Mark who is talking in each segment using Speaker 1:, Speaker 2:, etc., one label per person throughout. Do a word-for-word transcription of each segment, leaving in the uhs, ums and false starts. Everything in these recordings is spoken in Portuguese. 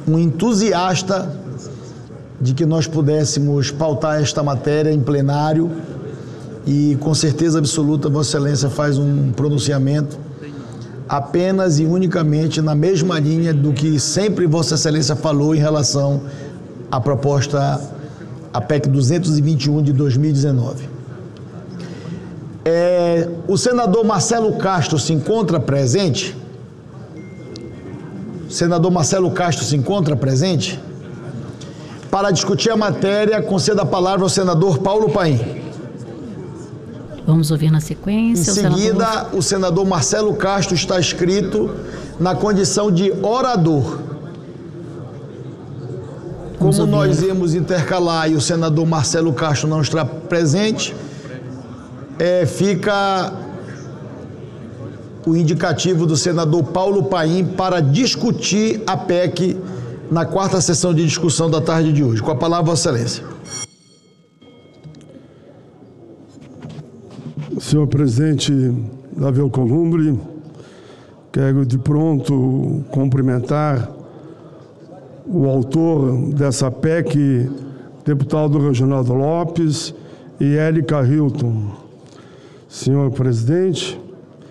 Speaker 1: um entusiasta de que nós pudéssemos pautar esta matéria em plenário e, com certeza absoluta, Vossa Excelência faz um pronunciamento apenas e unicamente na mesma linha do que sempre Vossa Excelência falou em relação à proposta, a P E C duzentos e vinte e um de dois mil e dezenove. É, o senador Marcelo Castro se encontra presente? O senador Marcelo Castro se encontra presente? Para discutir a matéria, conceda a palavra ao senador Paulo Paim.
Speaker 2: Vamos ouvir na sequência.
Speaker 1: Em seguida, o senador... o senador Marcelo Castro está inscrito na condição de orador. Como nós íamos intercalar e o senador Marcelo Castro não está presente, é, fica o indicativo do senador Paulo Paim para discutir a P E C na quarta sessão de discussão da tarde de hoje. Com a palavra, Vossa Excelência.
Speaker 3: Senhor presidente Davi Alcolumbre, quero de pronto cumprimentar o autor dessa P E C, deputado Reginaldo Lopes e Érica Hilton. Senhor presidente,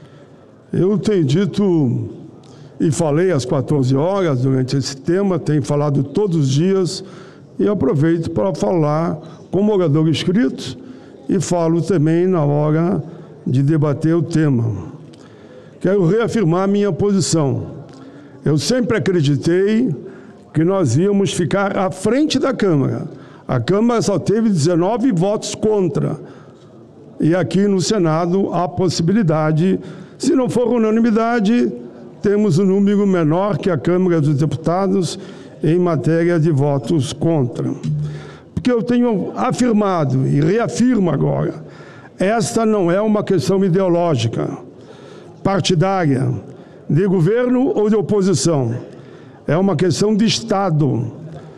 Speaker 3: eu tenho dito e falei às quatorze horas durante esse tema, tenho falado todos os dias e aproveito para falar como orador inscrito e falo também na hora de debater o tema. Quero reafirmar minha posição. Eu sempre acreditei que nós íamos ficar à frente da Câmara. A Câmara só teve dezenove votos contra. E aqui no Senado há possibilidade, se não for unanimidade, temos um número menor que a Câmara dos Deputados em matéria de votos contra. Porque eu tenho afirmado e reafirmo agora, esta não é uma questão ideológica, partidária, de governo ou de oposição. É uma questão de Estado.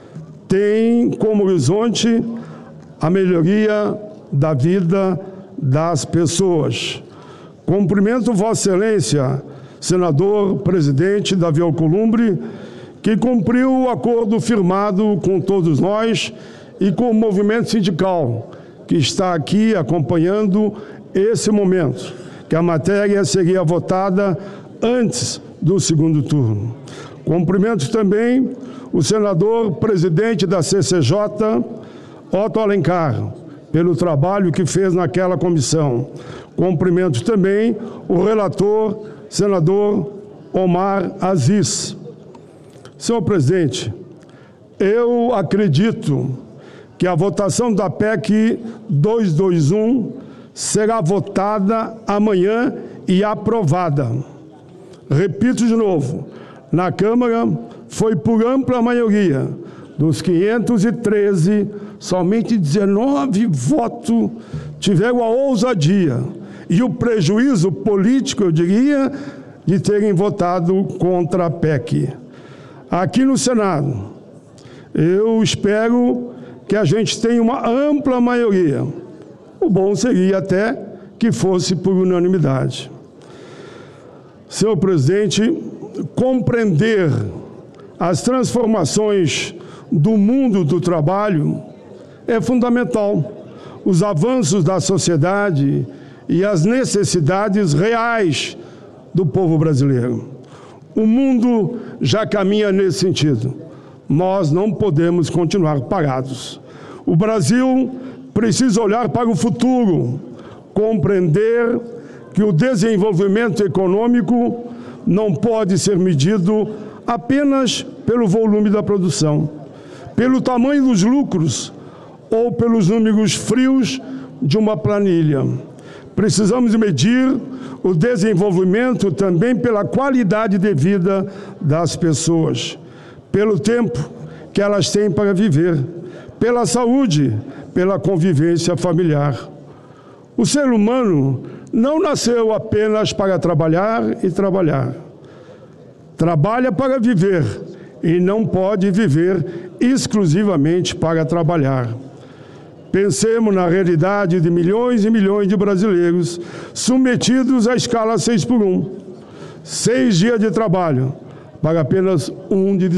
Speaker 3: Tem como horizonte a melhoria da vida das pessoas. Cumprimento Vossa Excelência, senador presidente Davi Alcolumbre, que cumpriu o acordo firmado com todos nós e com o movimento sindical, que está aqui acompanhando esse momento, que a matéria seria votada antes do segundo turno. Cumprimento também o senador presidente da C C J, Otto Alencar, pelo trabalho que fez naquela comissão. Cumprimento também o relator, senador Omar Aziz. Senhor presidente, eu acredito que a votação da P E C duzentos e vinte e um será votada amanhã e aprovada. Repito de novo, na Câmara foi por ampla maioria, dos quinhentos e treze, somente dezenove votos tiveram a ousadia e o prejuízo político, eu diria, de terem votado contra a P E C. Aqui no Senado, eu espero que a gente tenha uma ampla maioria. O bom seria até que fosse por unanimidade. Senhor presidente, compreender as transformações do mundo do trabalho é fundamental. Os avanços da sociedade e as necessidades reais do povo brasileiro. O mundo já caminha nesse sentido. Nós não podemos continuar parados. O Brasil precisa olhar para o futuro, compreender que o desenvolvimento econômico não pode ser medido apenas pelo volume da produção, pelo tamanho dos lucros ou pelos números frios de uma planilha. Precisamos medir o desenvolvimento também pela qualidade de vida das pessoas, pelo tempo que elas têm para viver, pela saúde, pela convivência familiar. O ser humano não nasceu apenas para trabalhar e trabalhar. Trabalha para viver e não pode viver exclusivamente para trabalhar. Pensemos na realidade de milhões e milhões de brasileiros submetidos à escala seis por um. Seis dias de trabalho para apenas um de